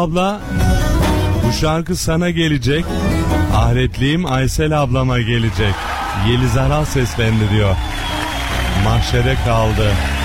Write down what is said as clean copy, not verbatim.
Abla, bu şarkı sana gelecek. Ahretliğim Aysel ablama gelecek. Yeliz Aral seslendi diyor. Mahşere kaldı.